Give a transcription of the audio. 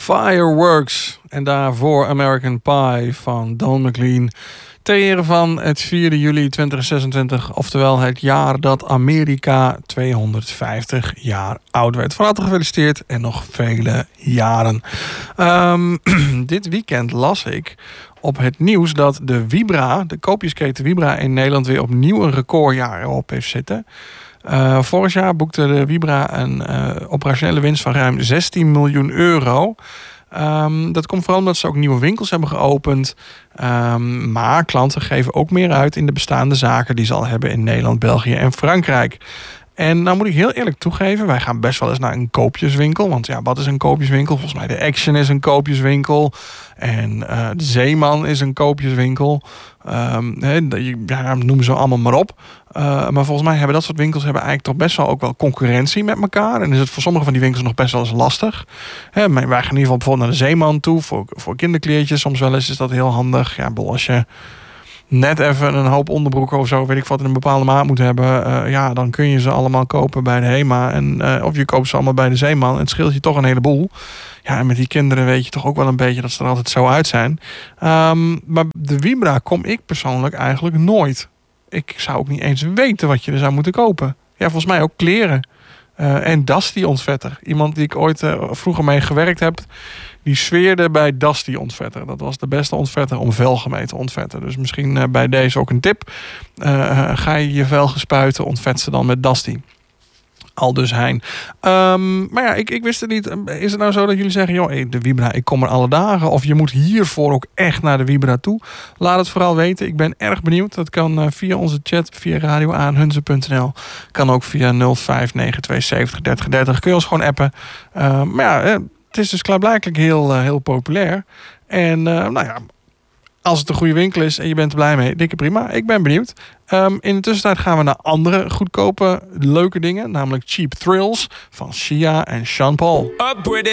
Fireworks. En daarvoor American Pie van Don McLean. Ter ere van het 4 juli 2026. Oftewel het jaar dat Amerika 250 jaar oud werd. Van harte gefeliciteerd en nog vele jaren. Dit weekend las ik op het nieuws dat de Vibra, de koopjesketen Vibra in Nederland, weer opnieuw een recordjaar op heeft zitten. Vorig jaar boekte de Vibra een operationele winst van ruim 16 miljoen euro. Dat komt vooral omdat ze ook nieuwe winkels hebben geopend. Maar klanten geven ook meer uit in de bestaande zaken die ze al hebben in Nederland, België en Frankrijk. En nou moet ik heel eerlijk toegeven, wij gaan best wel eens naar een koopjeswinkel. Want ja, wat is een koopjeswinkel? Volgens mij de Action is een koopjeswinkel. En de Zeeman is een koopjeswinkel. Noem ze allemaal maar op. Maar volgens mij hebben dat soort winkels eigenlijk toch best wel ook wel concurrentie met elkaar. En is het voor sommige van die winkels nog best wel eens lastig. Maar wij gaan in ieder geval bijvoorbeeld naar de Zeeman toe voor kinderkleertjes. Soms wel eens is dat heel handig. Ja, als je net even een hoop onderbroeken of zo, weet ik wat, in een bepaalde maat moet hebben. Dan kun je ze allemaal kopen bij de HEMA. Of je koopt ze allemaal bij de Zeeman. En het scheelt je toch een heleboel. Ja, en met die kinderen weet je toch ook wel een beetje dat ze er altijd zo uit zijn. Maar de Vibra kom ik persoonlijk eigenlijk nooit. Ik zou ook niet eens weten wat je er zou moeten kopen. Ja, volgens mij ook kleren. En Dusty ontvetter. Iemand die ik ooit vroeger mee gewerkt heb, die zweerde bij Dusty ontvetter. Dat was de beste ontvetter om velgen mee te ontvetten. Dus misschien bij deze ook een tip. Ga je je velgen spuiten, ontvet ze dan met Dusty. Aldus Hein. Maar ja, ik wist het niet. Is het nou zo dat jullie zeggen, joh, de Vibra, ik kom er alle dagen. Of je moet hiervoor ook echt naar de Vibra toe. Laat het vooral weten. Ik ben erg benieuwd. Dat kan via onze chat, via radioaanhunze.nl. Kan ook via 0592703030. Kun je ons gewoon appen. Maar ja, het is dus klaarblijkelijk heel populair. En als het een goede winkel is en je bent er blij mee, dikke prima. Ik ben benieuwd. In de tussentijd gaan we naar andere goedkope, leuke dingen. Namelijk Cheap Thrills van Sia en Sean Paul.